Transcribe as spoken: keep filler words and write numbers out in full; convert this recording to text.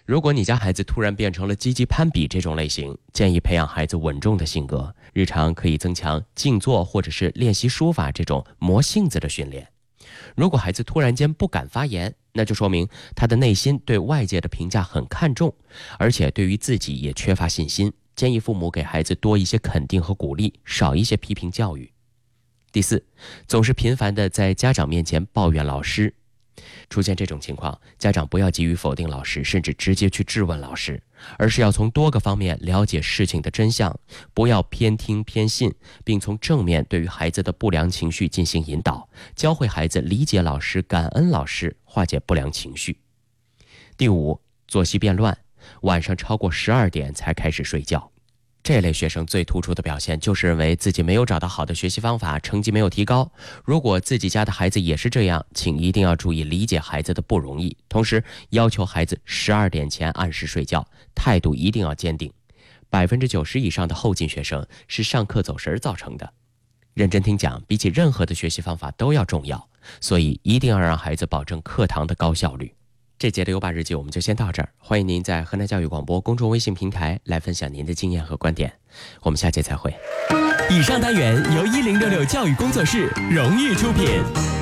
如果你家孩子突然变成了积极攀比这种类型，建议培养孩子稳重的性格，日常可以增强静坐或者是练习书法这种磨性子的训练。如果孩子突然间不敢发言，那就说明他的内心对外界的评价很看重，而且对于自己也缺乏信心。建议父母给孩子多一些肯定和鼓励，少一些批评教育。第四，总是频繁地在家长面前抱怨老师。出现这种情况，家长不要急于否定老师，甚至直接去质问老师，而是要从多个方面了解事情的真相，不要偏听偏信，并从正面对于孩子的不良情绪进行引导，教会孩子理解老师、感恩老师，化解不良情绪。第五，作息变乱，晚上超过十二点才开始睡觉。这类学生最突出的表现就是认为自己没有找到好的学习方法，成绩没有提高。如果自己家的孩子也是这样，请一定要注意理解孩子的不容易，同时要求孩子十二点前按时睡觉，态度一定要坚定。百分之九十以上的后进学生是上课走神造成的。认真听讲比起任何的学习方法都要重要，所以一定要让孩子保证课堂的高效率。这节的优爸日记我们就先到这儿，欢迎您在河南教育广播公众微信平台来分享您的经验和观点，我们下节再会。 以上单元由一零六六教育工作室荣誉出品。